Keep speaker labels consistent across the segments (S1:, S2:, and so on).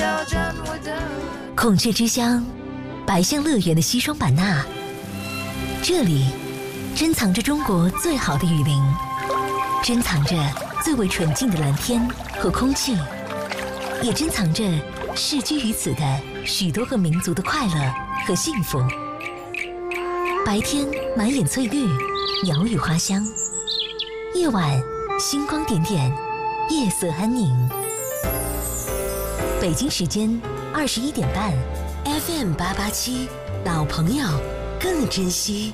S1: 孔雀之乡，白象乐园的西双版纳，这里珍藏着中国最好的雨林，珍藏着最为纯净的蓝天和空气，也珍藏着世居于此的许多个民族的快乐和幸福。白天满眼翠绿，鸟语花香；夜晚星光点点，夜色安宁。北京时间21点半 ，FM 887，老朋友更珍惜。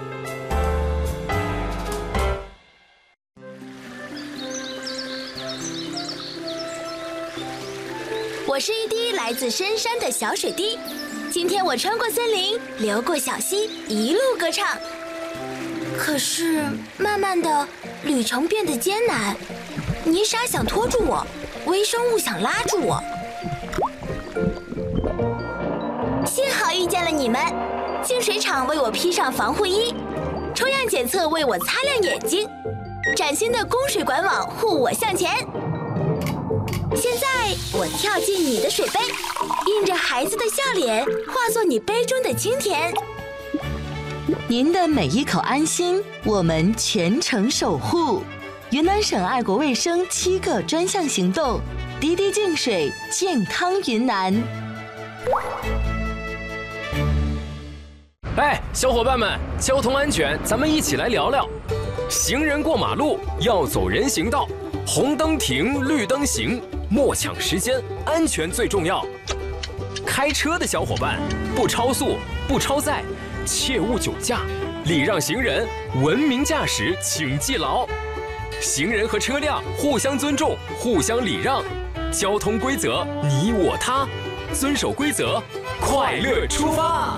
S2: 我是一滴来自深山的小水滴，今天我穿过森林，流过小溪，一路歌唱。可是慢慢的，旅程变得艰难，泥沙想拖住我，微生物想拉住我。幸好遇见了你们，净水厂为我披上防护衣，抽样检测为我擦亮眼睛，崭新的供水管网护我向前。现在我跳进你的水杯，印着孩子的笑脸，化作你杯中的清甜。
S3: 您的每一口安心，我们全程守护。云南省爱国卫生7个专项行动，滴滴净水，健康云南。
S4: 哎，小伙伴们，交通安全，咱们一起来聊聊。行人过马路要走人行道，红灯停，绿灯行，莫抢时间，安全最重要。开车的小伙伴，不超速，不超载，切勿酒驾，礼让行人，文明驾驶，请记牢。行人和车辆互相尊重，互相礼让，交通规则你我他，遵守规则，快乐出发。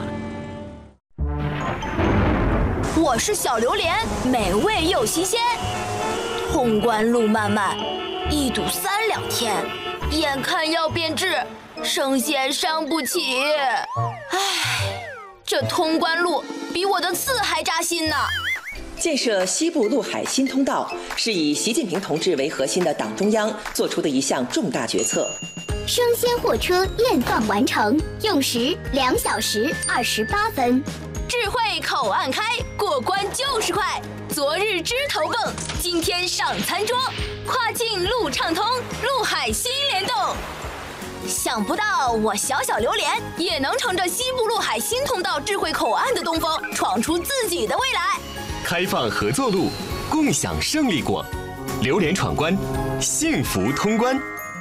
S2: 我是小榴莲，美味又新鲜。通关路漫漫，一堵3、2天，眼看要变质，生鲜伤不起。唉，这通关路比我的刺还扎心呢。
S5: 建设西部陆海新通道是以习近平同志为核心的党中央做出的一项重大决策。
S6: 生鲜货车验放完成，用时2小时28分。
S2: 智慧口岸开，过关就是快。昨日枝头蹦，今天上餐桌。跨境路畅通，陆海新联动。想不到我小小榴莲也能乘着西部陆海新通道智慧口岸的东风，闯出自己的未来。
S7: 开放合作路，共享胜利果。榴莲闯关，幸福通关。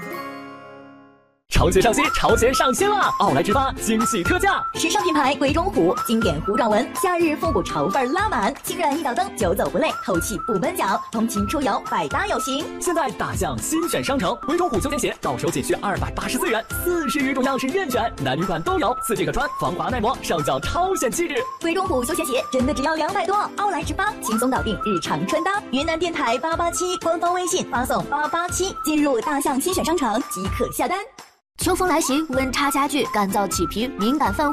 S8: 潮节上新，潮节上新啦！奥莱直发惊喜特价，
S9: 时尚品牌鬼冢虎，经典糊状纹，夏日复古潮范拉满，轻软一脚蹬，久走不累，透气不闷脚，通勤出游百搭有型。
S8: 现在大象新选商城，鬼冢虎休闲鞋到手仅需284元，40余种样式任选，男女款都有，4季可穿，防滑耐磨，上脚超显气质。
S9: 鬼冢虎休闲鞋真的只要200多，奥莱直发轻松搞定日常穿搭。云南电台887官方微信发送887，进入大象新选商城即可下单。
S10: 秋风来袭，温差加剧，干燥起皮，敏感泛